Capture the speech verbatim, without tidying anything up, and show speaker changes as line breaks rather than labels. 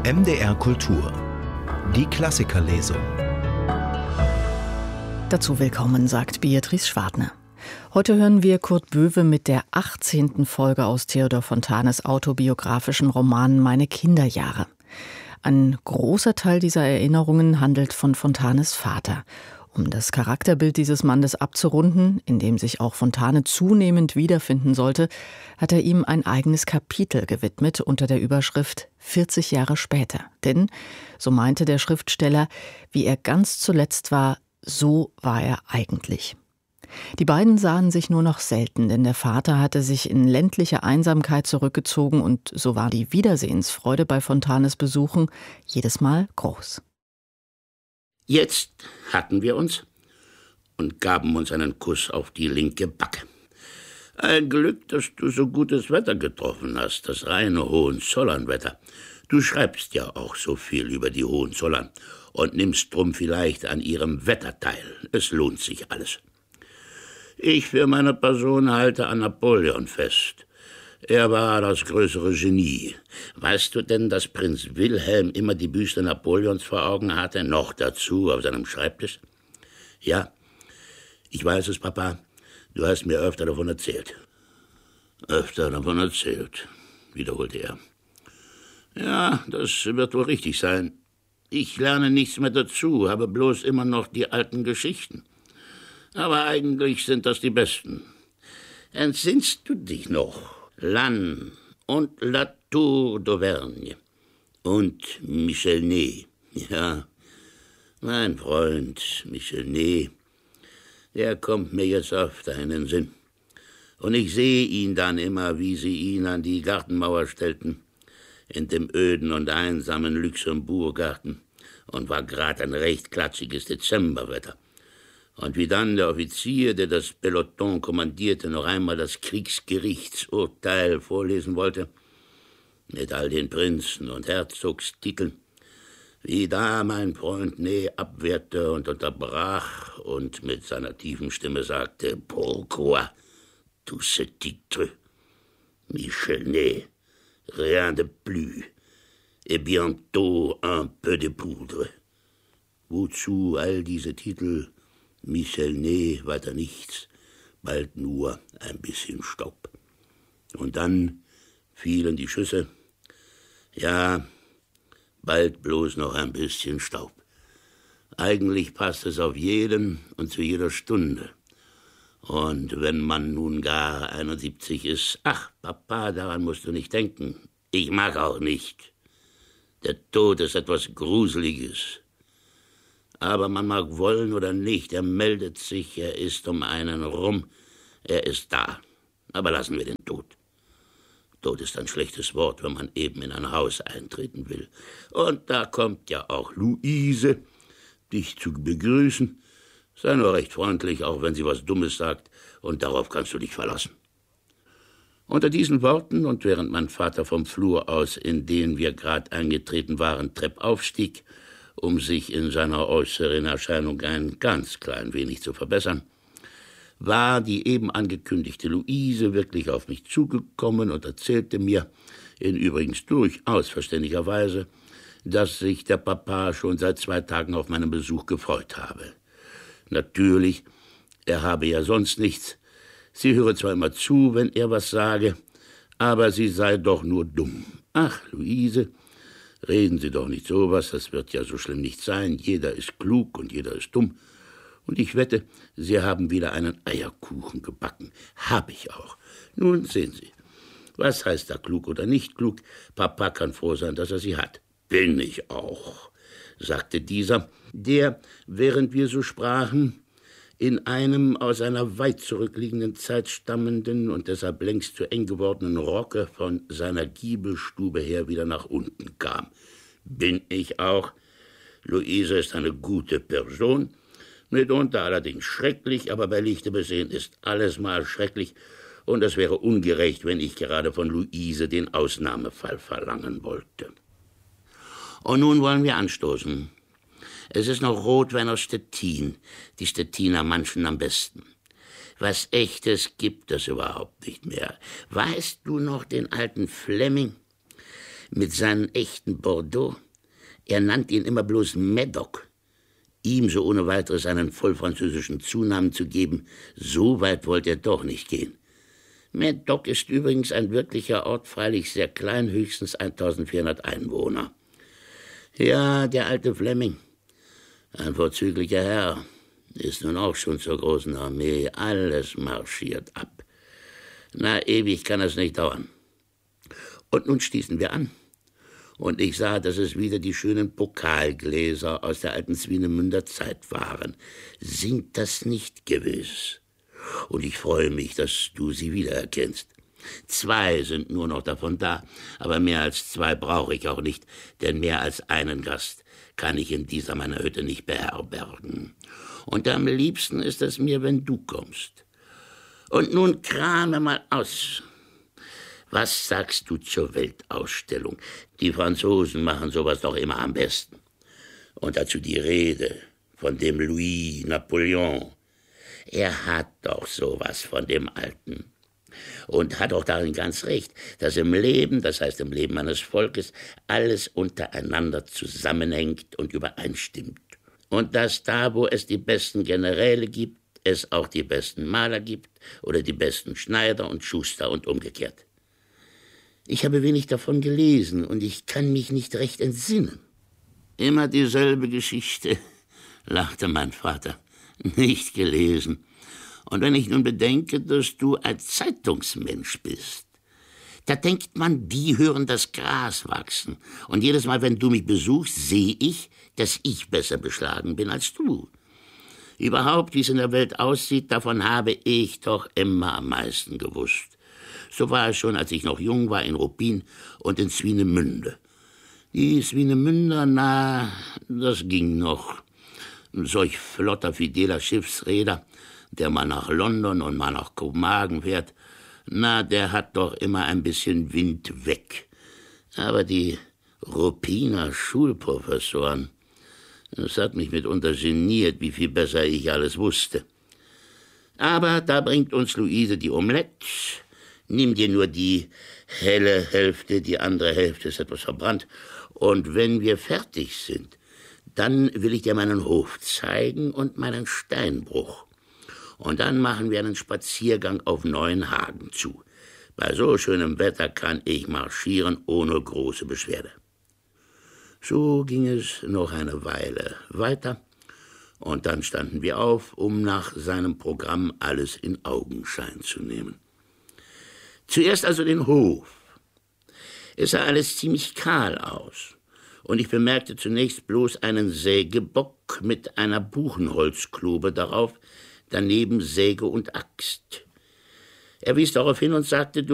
M D R Kultur. Die Klassikerlesung.
Dazu willkommen, sagt Beatrice Schwartner. Heute hören wir Kurt Böwe mit der achtzehnten Folge aus Theodor Fontanes autobiografischen Roman Meine Kinderjahre. Ein großer Teil dieser Erinnerungen handelt von Fontanes Vater. Um das Charakterbild dieses Mannes abzurunden, in dem sich auch Fontane zunehmend wiederfinden sollte, hat er ihm ein eigenes Kapitel gewidmet unter der Überschrift vierzig Jahre später. Denn, so meinte der Schriftsteller, wie er ganz zuletzt war, so war er eigentlich. Die beiden sahen sich nur noch selten, denn der Vater hatte sich in ländliche Einsamkeit zurückgezogen und so war die Wiedersehensfreude bei Fontanes Besuchen jedes Mal groß.
Jetzt hatten wir uns und gaben uns einen Kuss auf die linke Backe. Ein Glück, dass du so gutes Wetter getroffen hast, das reine Hohenzollernwetter. Du schreibst ja auch so viel über die Hohenzollern und nimmst drum vielleicht an ihrem Wetter teil. Es lohnt sich alles. Ich für meine Person halte an Napoleon fest. Er war das größere Genie. Weißt du denn, dass Prinz Wilhelm immer die Büste Napoleons vor Augen hatte, noch dazu auf seinem Schreibtisch? Ja, ich weiß es, Papa. Du hast mir öfter davon erzählt. Öfter davon erzählt, wiederholte er. Ja, das wird wohl richtig sein. Ich lerne nichts mehr dazu, habe bloß immer noch die alten Geschichten. Aber eigentlich sind das die besten. Entsinnst du dich noch? Lannes und La Tour d'Auvergne und Michel Ney. Ja, mein Freund Michel Ney, der kommt mir jetzt öfter in den Sinn. Und ich sehe ihn dann immer, wie sie ihn an die Gartenmauer stellten, in dem öden und einsamen Luxemburgarten, und war grad ein recht klatschiges Dezemberwetter. Und wie dann der Offizier, der das Peloton kommandierte, noch einmal das Kriegsgerichtsurteil vorlesen wollte, mit all den Prinzen und Herzogstiteln, wie da mein Freund Ney abwehrte und unterbrach und mit seiner tiefen Stimme sagte, Pourquoi tous ces titres? Michel Ney, rien de plus, et bientôt un peu de poudre. Wozu all diese Titel? Michel Ney, weiter nichts, bald nur ein bisschen Staub. Und dann fielen die Schüsse. Ja, bald bloß noch ein bisschen Staub. Eigentlich passt es auf jeden und zu jeder Stunde. Und wenn man nun gar einundsiebzig ist, ach, Papa, daran musst du nicht denken. Ich mag auch nicht. Der Tod ist etwas Gruseliges. Aber man mag wollen oder nicht, er meldet sich, er ist um einen rum, er ist da. Aber lassen wir den Tod. Tod ist ein schlechtes Wort, wenn man eben in ein Haus eintreten will. Und da kommt ja auch Luise, dich zu begrüßen. Sei nur recht freundlich, auch wenn sie was Dummes sagt, und darauf kannst du dich verlassen. Unter diesen Worten, und während mein Vater vom Flur aus, in den wir gerade eingetreten waren, treppauf stieg, um sich in seiner äußeren Erscheinung ein ganz klein wenig zu verbessern, war die eben angekündigte Luise wirklich auf mich zugekommen und erzählte mir, in übrigens durchaus verständiger Weise, dass sich der Papa schon seit zwei Tagen auf meinen Besuch gefreut habe. Natürlich, er habe ja sonst nichts. Sie höre zwar immer zu, wenn er was sage, aber sie sei doch nur dumm. Ach, Luise, reden Sie doch nicht sowas, das wird ja so schlimm nicht sein. Jeder ist klug und jeder ist dumm. Und ich wette, Sie haben wieder einen Eierkuchen gebacken. Hab ich auch. Nun sehen Sie. Was heißt da klug oder nicht klug? Papa kann froh sein, dass er sie hat. Bin ich auch, sagte dieser, der, während wir so sprachen, in einem aus einer weit zurückliegenden Zeit stammenden und deshalb längst zu eng gewordenen Rocke von seiner Giebelstube her wieder nach unten kam. Bin ich auch. Luise ist eine gute Person, mitunter allerdings schrecklich, aber bei Lichte besehen ist alles mal schrecklich, und es wäre ungerecht, wenn ich gerade von Luise den Ausnahmefall verlangen wollte. Und nun wollen wir anstoßen. Es ist noch Rotwein aus Stettin, die Stettiner manchen am besten. Was Echtes gibt es überhaupt nicht mehr. Weißt du noch den alten Flemming? mit seinen echten Bordeaux. Er nannte ihn immer bloß Médoc. Ihm so ohne weiteres einen vollfranzösischen Zunamen zu geben, so weit wollte er doch nicht gehen. Médoc ist übrigens ein wirklicher Ort, freilich sehr klein, höchstens eintausendvierhundert Einwohner. Ja, der alte Flemming, ein vorzüglicher Herr, ist nun auch schon zur großen Armee, alles marschiert ab. Na, ewig kann es nicht dauern. Und nun stießen wir an. Und ich sah, dass es wieder die schönen Pokalgläser aus der alten Swinemünder Zeit waren. Sind das nicht gewiss? Und ich freue mich, dass du sie wiedererkennst. Zwei sind nur noch davon da, aber mehr als zwei brauche ich auch nicht, denn mehr als einen Gast kann ich in dieser meiner Hütte nicht beherbergen. Und am liebsten ist es mir, wenn du kommst. Und nun krame mal aus. Was sagst du zur Weltausstellung? Die Franzosen machen sowas doch immer am besten. Und dazu die Rede von dem Louis Napoleon. Er hat doch sowas von dem Alten. Und hat auch darin ganz recht, dass im Leben, das heißt im Leben eines Volkes, alles untereinander zusammenhängt und übereinstimmt. Und dass da, wo es die besten Generäle gibt, es auch die besten Maler gibt oder die besten Schneider und Schuster und umgekehrt. Ich habe wenig davon gelesen und ich kann mich nicht recht entsinnen. Immer dieselbe Geschichte, lachte mein Vater. Nicht gelesen. Und wenn ich nun bedenke, dass du ein Zeitungsmensch bist, da denkt man, die hören das Gras wachsen. Und jedes Mal, wenn du mich besuchst, sehe ich, dass ich besser beschlagen bin als du. Überhaupt, wie es in der Welt aussieht, davon habe ich doch immer am meisten gewusst. So war es schon, als ich noch jung war in Ruppin und in Swinemünde. Die Swinemünder, na, das ging noch. Solch flotter, fideler Schiffsräder, der mal nach London und mal nach Kopenhagen fährt, na, der hat doch immer ein bisschen Wind weg. Aber die Ruppiner Schulprofessoren, das hat mich mitunter geniert, wie viel besser ich alles wusste. Aber da bringt uns Luise die Omelette. Nimm dir nur die helle Hälfte, die andere Hälfte ist etwas verbrannt. Und wenn wir fertig sind, dann will ich dir meinen Hof zeigen und meinen Steinbruch. Und dann machen wir einen Spaziergang auf Neuenhagen zu. Bei so schönem Wetter kann ich marschieren ohne große Beschwerde. So ging es noch eine Weile weiter. Und dann standen wir auf, um nach seinem Programm alles in Augenschein zu nehmen. Zuerst also den Hof. Es sah alles ziemlich kahl aus. Und ich bemerkte zunächst bloß einen Sägebock mit einer Buchenholzklube darauf, daneben Säge und Axt. Er wies darauf hin und sagte, du